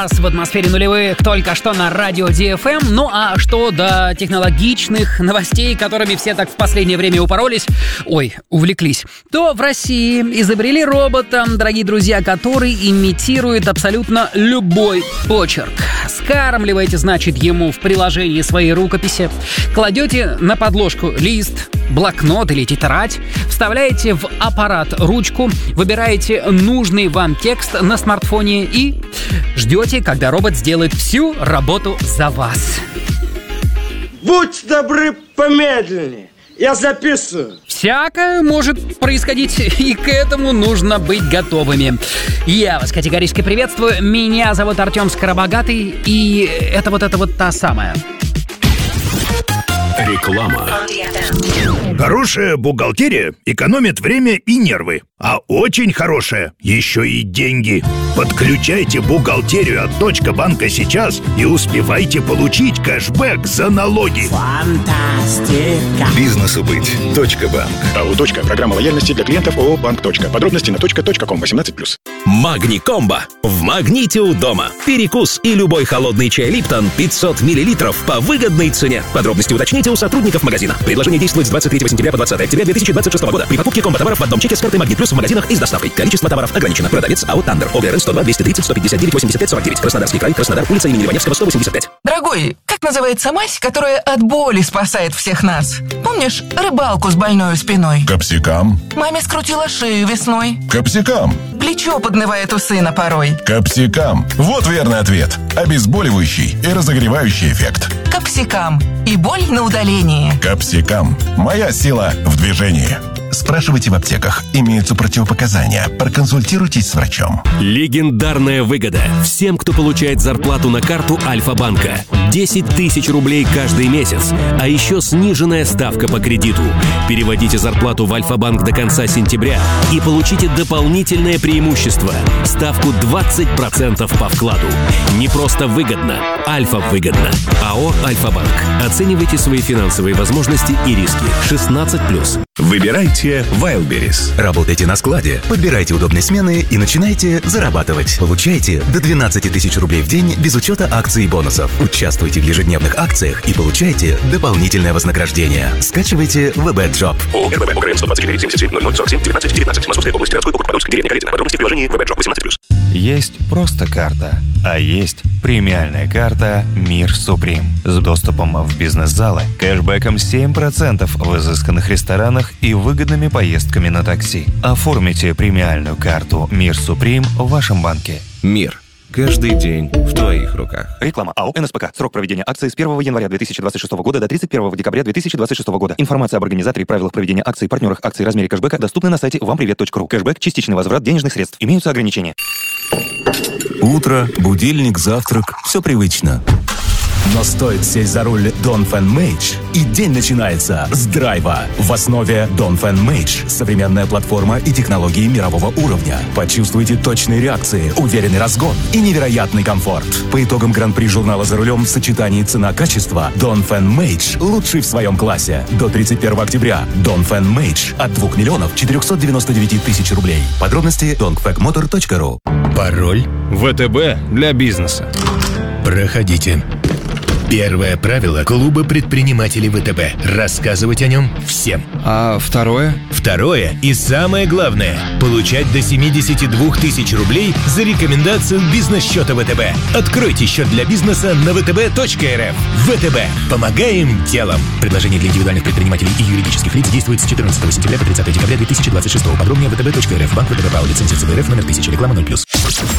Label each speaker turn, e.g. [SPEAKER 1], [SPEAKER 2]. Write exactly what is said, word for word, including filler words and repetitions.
[SPEAKER 1] час в атмосфере нулевых только что на радио ди эф эм. Ну а что до технологичных новостей, которыми все так в последнее время упоролись, ой, увлеклись, то в России изобрели робота, дорогие друзья, который имитирует абсолютно любой почерк. Скармливаете, значит, ему в приложении свои рукописи, кладете на подложку лист, блокнот или тетрадь, вставляете в аппарат ручку, выбираете нужный вам текст на смартфоне и ждете, когда робот сделает всю работу за вас.
[SPEAKER 2] Будь добры, помедленнее. Я записываю.
[SPEAKER 1] Всякое может происходить, и к этому нужно быть готовыми. Я вас категорически приветствую. Меня зовут Артем Скоробогатый, и это вот это вот та самая.
[SPEAKER 3] Реклама.
[SPEAKER 4] Хорошая бухгалтерия экономит время и нервы. А очень хорошая еще и деньги. Подключайте бухгалтерию от Точка банка сейчас и успевайте получить кэшбэк за налоги.
[SPEAKER 5] Фантастика.
[SPEAKER 6] Бизнесу быть. Точка банк.
[SPEAKER 7] АО «Точка». Программа лояльности для клиентов ООО «Банк. Точка». Подробности на точка точка ком восемнадцать плюс.
[SPEAKER 3] Магни-комбо. В Магните у дома. Перекус и любой холодный чай Липтон пятьсот миллилитров по выгодной цене. Подробности уточните у сотрудников магазина. Предложение действует с двадцать третьего сентября по двадцатое октября две тысячи двадцать шестого года. При покупке комбо-товаров в одном чеке с картой Магнит Плюс в магазинах и с доставкой. Количество товаров ограничено. Продавец АО «Тандер». ОГРН сто два двести тридцать сто пятьдесят девять восемьдесят пять сорок девять. Краснодарский край, Краснодар, улица имени Иваневского, сто восемьдесят пять.
[SPEAKER 8] Дорогой, как называется мазь, которая от боли спасает всех нас? Помнишь рыбалку с больной спиной?
[SPEAKER 9] Капсикам.
[SPEAKER 8] Маме скрутила шею весной.
[SPEAKER 9] Капсикам.
[SPEAKER 8] Плечо поднывает у сына порой.
[SPEAKER 9] Капсикам. Вот верный ответ. Обезболивающий и разогревающий эффект.
[SPEAKER 8] Капсикам. И боль на удалении.
[SPEAKER 9] Капсикам. Моя сила в движении. Спрашивайте в аптеках. Имеются противопоказания. Проконсультируйтесь с врачом.
[SPEAKER 3] Легендарная выгода всем, кто получает зарплату на карту Альфа-банка. десять тысяч рублей каждый месяц. А еще сниженная ставка по кредиту. Переводите зарплату в Альфа-банк до конца сентября и получите дополнительное преимущество. Ставку двадцать процентов по вкладу. Не просто выгодно. Альфа-выгодно. АО «Альфа-банк». Оценивайте свои финансовые возможности и риски. шестнадцать плюс.
[SPEAKER 6] Выбирайте Wildberries.
[SPEAKER 10] Работайте на складе, подбирайте удобные смены и начинайте зарабатывать. Получайте до двенадцать тысяч рублей в день без учета акций и бонусов. Участвуйте в ежедневных акциях и получайте дополнительное вознаграждение. Скачивайте вэ бэ джоб.
[SPEAKER 7] ООО эр бэ бэ ОГРН сто двадцать четыре семьдесят семь ноль ноль сорок семь девятнадцать девятнадцать. Московская область. Городской округ Подольск. Деревня Калитина. Подробности в приложении вэ бэ джоб восемнадцать плюс.
[SPEAKER 11] Есть просто карта, а есть премиальная карта «Мир Суприм» с доступом в бизнес-залы, кэшбэком семь процентов в изысканных ресторанах и выгодными поездками на такси. Оформите премиальную карту «Мир Суприм» в вашем банке.
[SPEAKER 6] Мир. Каждый день в твоих руках.
[SPEAKER 12] Реклама. АО эн эс пэ ка. Срок проведения акции с первого января две тысячи двадцать шестого года до тридцать первого декабря две тысячи двадцать шестого года. Информация об организаторе, правилах проведения акций, партнерах акций, размере кэшбэка доступны на сайте вам привет точка ру. Кэшбэк – частичный возврат денежных средств. Имеются ограничения.
[SPEAKER 10] Утро, будильник, завтрак – все привычно. Но стоит сесть за руль Донфен Мейдж, и день начинается с драйва. В основе Донфен Мейдж – современная платформа и технологии мирового уровня. Почувствуйте точные реакции, уверенный разгон и невероятный комфорт. По итогам гран-при журнала «За рулем» в сочетании цена-качество Донфен Мейдж лучший в своем классе. До тридцать первого октября Донфен Мейдж от двух миллионов четырехсот девяноста девяти тысяч рублей. Подробности донфекмотор точка ру.
[SPEAKER 13] Пароль
[SPEAKER 14] вэ тэ бэ для бизнеса.
[SPEAKER 13] Проходите. Первое правило клуба предпринимателей вэ тэ бэ – рассказывать о нем всем.
[SPEAKER 14] А второе?
[SPEAKER 13] Второе и самое главное – получать до семьдесят два тысячи рублей за рекомендацию бизнес-счета вэ тэ бэ. Откройте счет для бизнеса на вэ тэ бэ точка эр эф. вэ тэ бэ. Помогаем делом. Предложение для индивидуальных предпринимателей и юридических лиц действует с четырнадцатого сентября по тридцатое декабря две тысячи двадцать шестого. Подробнее вэ тэ бэ точка эр эф. Банк вэ тэ бэ ПАО. Лицензия цэ бэ эр эф номер тысяча. Реклама ноль плюс.